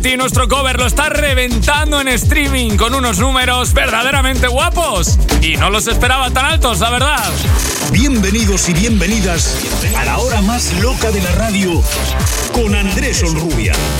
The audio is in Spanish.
Y nuestro cover lo está reventando en streaming con unos números verdaderamente guapos. Y no los esperaba tan altos, la verdad. Bienvenidos y bienvenidas a la hora más loca de la radio con Andrés Onrubia.